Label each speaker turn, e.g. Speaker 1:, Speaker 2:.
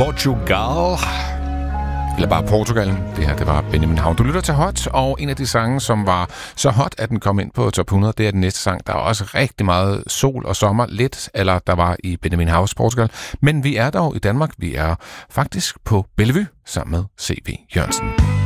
Speaker 1: Portugal. Eller bare Portugal. Det her, det var Benjamin Hav. Du lytter til Hot, og en af de sange, som var så hot, at den kom ind på top 100, det er den næste sang. Der er også rigtig meget sol og sommer, lidt, eller der var i Benjamin Havs Portugal. Men vi er dog i Danmark. Vi er faktisk på Bellevue sammen med C.V. Jørgensen.